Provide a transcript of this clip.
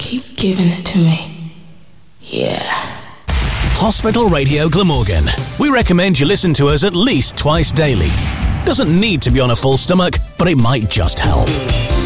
Keep giving it to me. Yeah. Hospital Radio Glamorgan. We recommend you listen to us at least twice daily. Doesn't need to be on a full stomach, but it might just help.